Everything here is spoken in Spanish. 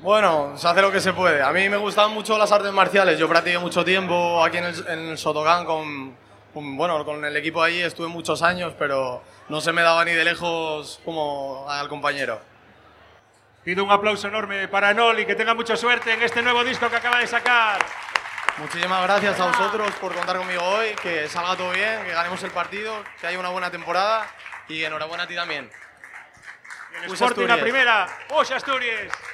Bueno, se hace lo que se puede. A mí me gustaban mucho las artes marciales. Yo practiqué mucho tiempo aquí en el Shotokan con el equipo de allí. Estuve muchos años, pero no se me daba ni de lejos como al compañero. Pido un aplauso enorme para Nol y que tenga mucha suerte en este nuevo disco que acaba de sacar. Muchísimas gracias a vosotros por contar conmigo hoy, que salga todo bien, que ganemos el partido, que haya una buena temporada y enhorabuena a ti también. El Sporting la primera, Oix Asturias.